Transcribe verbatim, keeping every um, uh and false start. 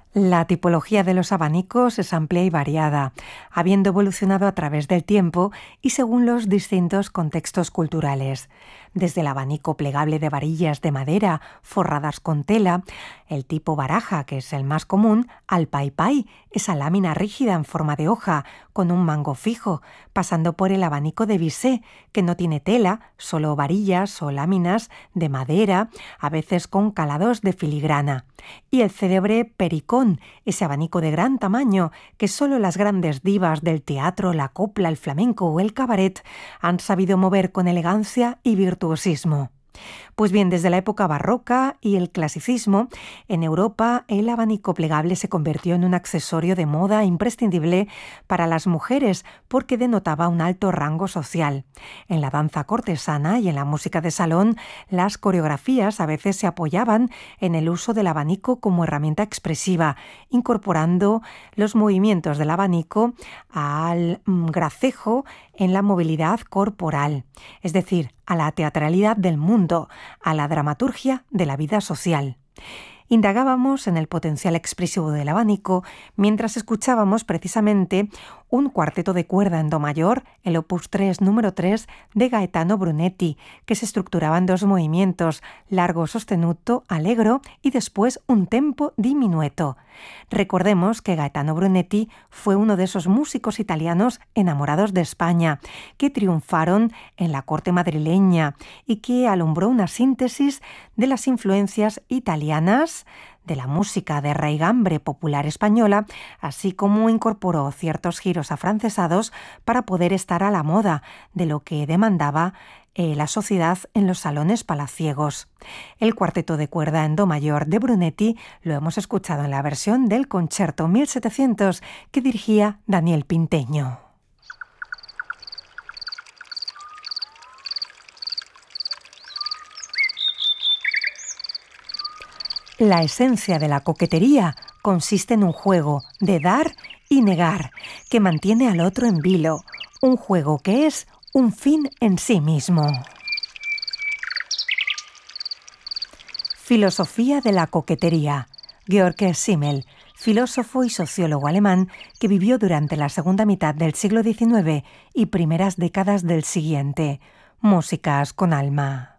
La tipología de los abanicos es amplia y variada, habiendo evolucionado a través del tiempo y según los distintos contextos culturales. Desde el abanico plegable de varillas de madera forradas con tela, el tipo baraja, que es el más común, al pai pai, esa lámina rígida en forma de hoja, con un mango fijo, pasando por el abanico de bisé, que no tiene tela, solo varillas o láminas de madera, a veces con calados de filigrana. Y el célebre pericón, ese abanico de gran tamaño que solo las grandes divas del teatro, la copla, el flamenco o el cabaret han sabido mover con elegancia y virtuosismo. Pues bien, desde la época barroca y el clasicismo, en Europa el abanico plegable se convirtió en un accesorio de moda imprescindible para las mujeres porque denotaba un alto rango social. En la danza cortesana y en la música de salón, las coreografías a veces se apoyaban en el uso del abanico como herramienta expresiva, incorporando los movimientos del abanico al gracejo en la movilidad corporal, es decir, a la teatralidad del mundo, a la dramaturgia de la vida social. Indagábamos en el potencial expresivo del abanico mientras escuchábamos precisamente un cuarteto de cuerda en do mayor, el opus tres número tres de Gaetano Brunetti, que se estructuraba en dos movimientos, largo sostenuto, allegro y después un tempo diminueto. Recordemos que Gaetano Brunetti fue uno de esos músicos italianos enamorados de España, que triunfaron en la corte madrileña y que alumbró una síntesis de las influencias italianas, de la música de raigambre popular española, así como incorporó ciertos giros afrancesados para poder estar a la moda de lo que demandaba eh, la sociedad en los salones palaciegos. El cuarteto de cuerda en do mayor de Brunetti lo hemos escuchado en la versión del Concerto mil setecientos que dirigía Daniel Pinteño. La esencia de la coquetería consiste en un juego de dar y negar, que mantiene al otro en vilo, un juego que es un fin en sí mismo. Filosofía de la coquetería. Georg Simmel, filósofo y sociólogo alemán que vivió durante la segunda mitad del siglo diecinueve y primeras décadas del siguiente. Músicas con alma.